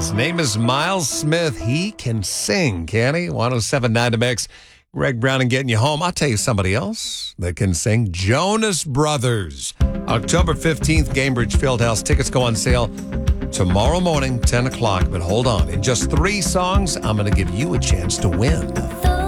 His name is Miles Smith. He can sing, can he? 107.9 to Mix. Greg Brown and getting you home. I'll tell you somebody else that can sing. Jonas Brothers. October 15th, Gainbridge Fieldhouse. Tickets go on sale tomorrow morning, 10 o'clock. But hold on. In just 3 songs, I'm going to give you a chance to win.